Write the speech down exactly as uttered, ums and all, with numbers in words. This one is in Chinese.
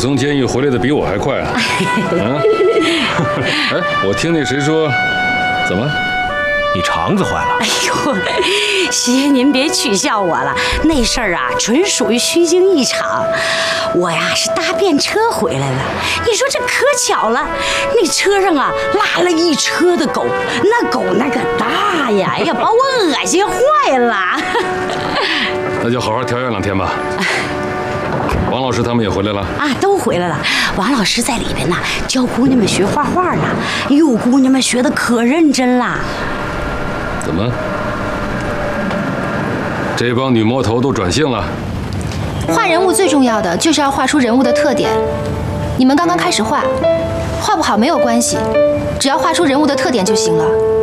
从监狱回来的比我还快啊！啊！哎，我听那谁说，怎么？ 你肠子坏了？ 哎呦，爷您别取笑我了，那事儿啊纯属于虚惊一场。我呀是搭便车回来了，你说这可巧了，那车上啊拉了一车的狗，那狗那个大呀，哎呀把我恶心坏了。 那就好好调养两天吧。王老师他们也回来了啊，都回来了。王老师在里边呢，教姑娘们学画画呢。哟，姑娘们学的可认真啦。 怎么？这帮女魔头都转性了？ 画人物最重要的就是要画出人物的特点。你们刚刚开始画，画不好没有关系，只要画出人物的特点就行了。